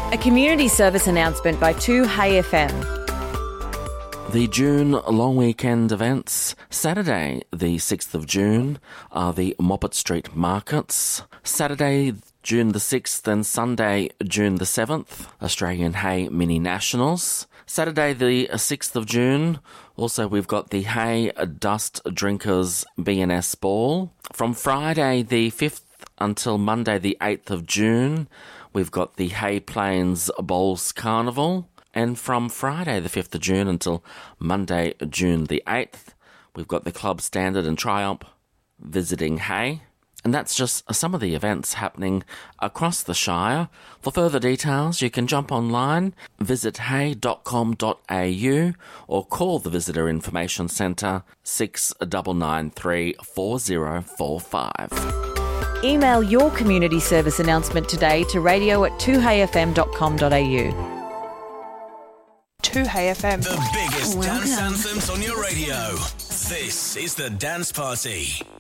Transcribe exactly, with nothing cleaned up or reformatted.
A community service announcement by two Hey F M. The June long weekend events. Saturday, the sixth of June, are the Moppet Street Markets. Saturday, June the sixth, and Sunday, June the seventh, Australian Hey Mini Nationals. Saturday, the sixth of June, also we've got the Hey Dust Drinkers B and S Ball. From Friday, the fifth, until Monday, the eighth of June, we've got the Hey Plains Bowls Carnival. And from Friday, the fifth of June, until Monday, June the eighth, we've got the Club Standard and Triumph visiting Hey. And that's just some of the events happening across the Shire. For further details, you can jump online, visit hey dot com dot a u, or call the Visitor Information Centre six nine nine three, four zero four five. Email your community service announcement today to radio at two hey f m dot com dot a u. two Hey F M. The biggest Welcome. dance anthems on your radio. This is the Dance Party.